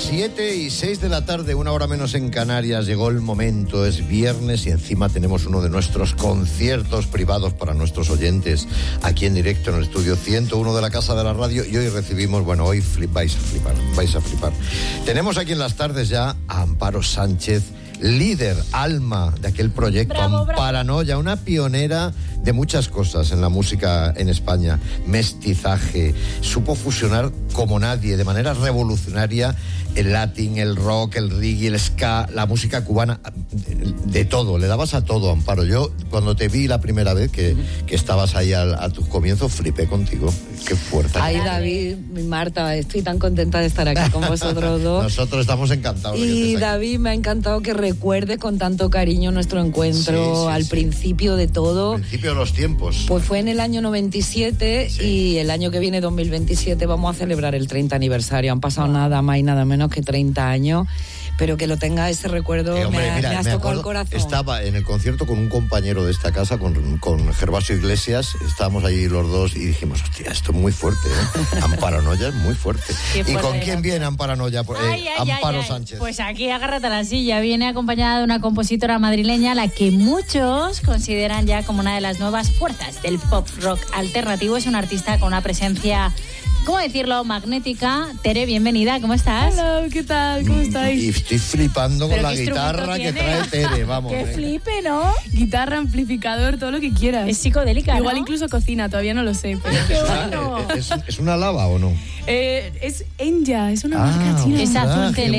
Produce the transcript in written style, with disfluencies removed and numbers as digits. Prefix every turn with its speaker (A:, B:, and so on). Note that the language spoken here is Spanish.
A: 7:06 de la tarde, una hora menos en Canarias. Llegó el momento, es viernes y encima tenemos uno de nuestros conciertos privados para nuestros oyentes aquí en directo en el estudio 101 de la Casa de la Radio. Y hoy recibimos, hoy vais a flipar. Tenemos aquí en las tardes ya a Amparo Sánchez, líder, alma de aquel proyecto Amparanoia, una pionera de muchas cosas en la música en España. Mestizaje, supo fusionar como nadie, de manera revolucionaria, el latín, el rock, el reggae, el ska, la música cubana, de todo, le dabas a todo, Amparo. Yo, cuando te vi la primera vez que estabas ahí a tus comienzos, flipé contigo. Qué fuerte.
B: Ay, David y Marta, estoy tan contenta de estar aquí con vosotros dos.
A: Nosotros estamos encantados.
B: Y David, me ha encantado que recuerde con tanto cariño nuestro encuentro al principio de todo.
A: Al principio de los tiempos.
B: Pues fue en el año 97 y el año que viene, 2027, vamos a celebrar el 30 aniversario. Han pasado nada más y nada menos que 30 años. Pero que lo tenga ese recuerdo, me has tocado el corazón.
A: Estaba en el concierto con un compañero de esta casa, con Gervasio Iglesias. Estábamos ahí los dos y dijimos, hostia, esto es muy fuerte, ¿eh? Amparanoia es muy fuerte. ¿Y con quién viene Amparanoia? Amparo Sánchez.
C: Pues aquí, agárrate a la silla. Viene acompañada de una compositora madrileña, la que muchos consideran ya como una de las nuevas fuerzas del pop rock alternativo. Es una artista con una presencia, ¿cómo decirlo?, magnética. Tere, bienvenida, ¿cómo estás?
D: Hola, ¿qué tal? ¿Cómo estáis?
A: Y estoy flipando con la guitarra que trae Tere, vamos.
C: ¡Qué flipe!, ¿no?
D: Guitarra, amplificador, todo lo que quieras.
C: Es psicodélica,
D: Igual
C: ¿no?
D: incluso cocina, todavía no lo sé. Pero...
C: ¡Qué bueno!
A: ¿Es una lava o no?
D: Es Enya, es una marca china.
C: Es azul
A: qué